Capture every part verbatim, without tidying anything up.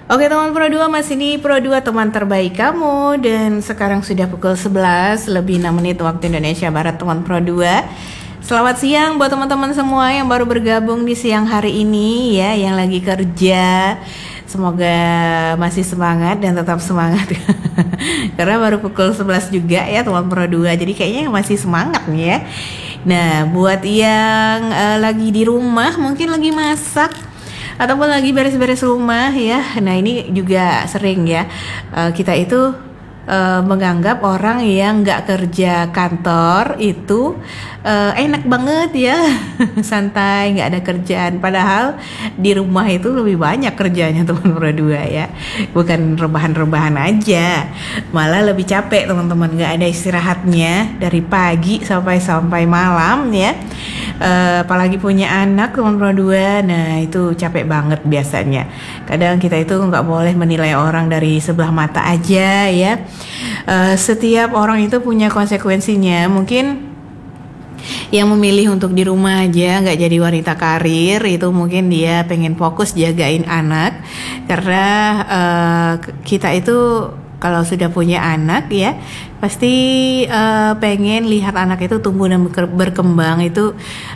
Oke teman Pro dua, masih di Pro dua teman terbaik kamu. Dan sekarang sudah pukul sebelas lebih enam menit waktu Indonesia Barat teman Pro dua. Selamat siang buat teman-teman semua yang baru bergabung di siang hari ini ya, yang lagi kerja. Semoga masih semangat dan tetap semangat karena baru pukul sebelas juga ya teman Pro dua. Jadi kayaknya masih semangat nih ya. Nah buat yang uh, lagi di rumah, mungkin lagi masak ataupun lagi beres-beres rumah ya. Nah ini juga sering ya, uh, kita itu uh, menganggap orang yang nggak kerja kantor itu uh, enak banget ya, santai, nggak ada kerjaan. Padahal di rumah itu lebih banyak kerjanya teman Pro dua ya, bukan rebahan-rebahan aja, malah lebih capek teman-teman. Nggak ada istirahatnya dari pagi sampai sampai malam ya. Uh, apalagi punya anak teman Pro dua, nah itu capek banget biasanya. Kadang kita itu nggak boleh menilai orang dari sebelah mata aja ya. Uh, setiap orang itu punya konsekuensinya. Mungkin yang memilih untuk di rumah aja nggak jadi wanita karir itu mungkin dia pengen fokus jagain anak, karena uh, kita itu kalau sudah punya anak ya pasti uh, pengen lihat anak itu tumbuh dan berkembang itu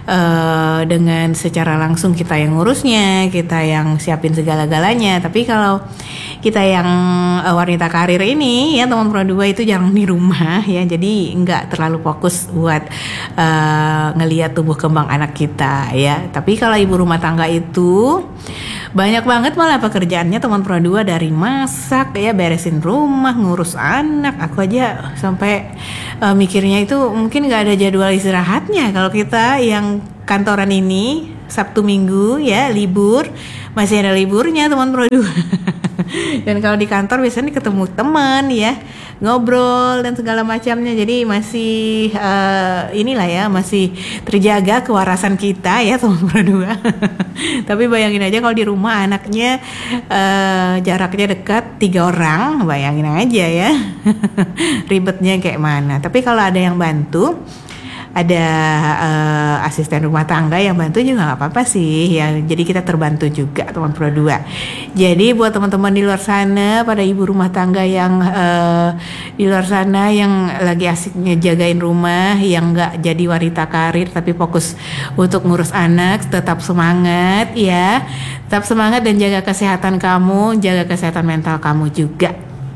uh, dengan secara langsung kita yang ngurusnya, kita yang siapin segala-galanya. Tapi kalau kita yang uh, wanita karir ini ya teman Pro dua itu jarang di rumah ya, jadi nggak terlalu fokus buat uh, ngelihat tumbuh kembang anak kita ya. Tapi kalau ibu rumah tangga itu banyak banget malah pekerjaannya teman Pro dua, dari masak ya, beresin rumah, ngurus anak. Aku aja sampai uh, mikirnya itu mungkin nggak ada jadwal istirahatnya. Kalau kita yang kantoran ini Sabtu Minggu ya libur, masih ada liburnya teman Pro dua. Dan kalau di kantor biasanya ketemu teman ya, ngobrol dan segala macamnya. Jadi masih uh, inilah ya, masih terjaga kewarasan kita ya teman Pro dua. Tapi bayangin aja kalau di rumah anaknya uh, jaraknya dekat, tiga orang, bayangin aja ya. Ribetnya kayak mana. Tapi kalau ada yang bantu, ada uh, asisten rumah tangga yang bantu juga nggak apa-apa sih ya. Jadi kita terbantu juga teman Pro dua. Jadi buat teman-teman di luar sana, pada ibu rumah tangga yang uh, di luar sana yang lagi asiknya jagain rumah, yang nggak jadi wanita karir tapi fokus untuk ngurus anak, tetap semangat ya, tetap semangat dan jaga kesehatan kamu, jaga kesehatan mental kamu juga.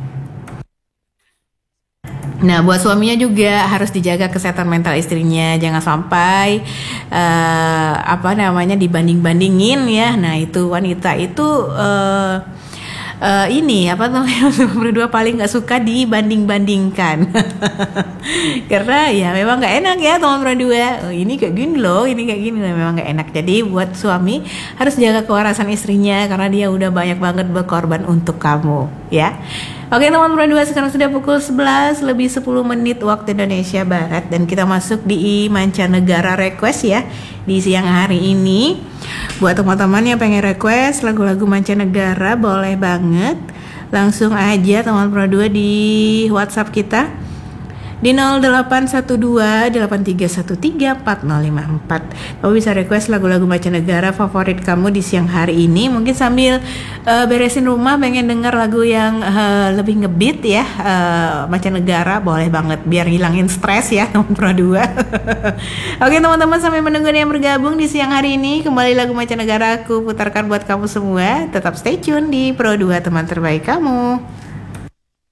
Nah buat suaminya juga harus dijaga kesehatan mental istrinya, jangan sampai uh, apa namanya dibanding-bandingin ya. Nah itu wanita itu uh, uh, ini apa namanya berdua paling nggak suka dibanding-bandingkan. Karena ya memang nggak enak ya teman Pro dua. Oh, ini kayak gini loh, ini kayak gini loh, memang nggak enak. Jadi buat suami harus jaga kewarasan istrinya karena dia udah banyak banget berkorban untuk kamu ya. Oke teman Pro dua, sekarang sudah pukul sebelas lebih sepuluh menit waktu Indonesia Barat, dan kita masuk di mancanegara request ya di siang hari ini. Buat teman-teman yang pengen request lagu-lagu mancanegara boleh banget, langsung aja teman Pro dua di WhatsApp kita di nol delapan satu dua delapan tiga satu tiga empat nol lima empat. Kamu bisa request lagu-lagu mancanegara favorit kamu di siang hari ini. Mungkin sambil uh, beresin rumah pengen denger lagu yang uh, lebih ngebeat ya, uh, mancanegara, boleh banget biar hilangin stres ya teman Pro dua. Oke teman-teman, sampai menunggu yang bergabung di siang hari ini, kembali lagu mancanegara aku putarkan buat kamu semua. Tetap stay tune di Pro dua teman terbaik kamu.